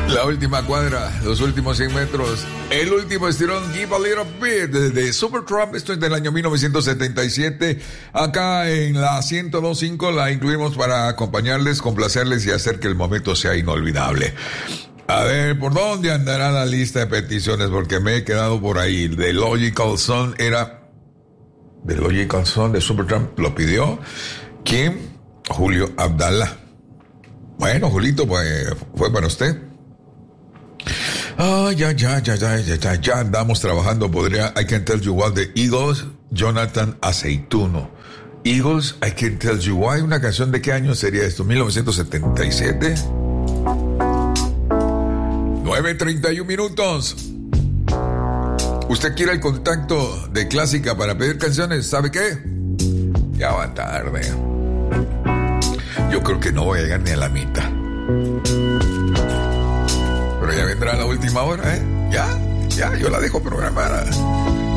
La última cuadra, los últimos 100 metros, el último estirón, Give a Little Bit, de Supertramp. Esto es del año 1977. Acá en la 102.5 la incluimos para acompañarles, complacerles y hacer que el momento sea inolvidable. A ver, ¿por dónde andará la lista de peticiones? Porque me he quedado por ahí. The Logical Song era... The Logical Song de Supertramp lo pidió. ¿Quién? Julio Abdala. Bueno, Julito, pues fue para usted. Ya andamos trabajando. Podría I Can Tell You Why de Eagles, Jonathan Aceituno. Eagles, I Can Tell You Why. ¿Una canción de qué año sería esto? ¿1977? 9:31 minutos. ¿Usted quiere el contacto de Clásica para pedir canciones? ¿Sabe qué? Ya va tarde. Yo creo que no voy a llegar ni a la mitad. Pero ya vendrá la última hora, ¿eh? Ya, yo la dejo programada.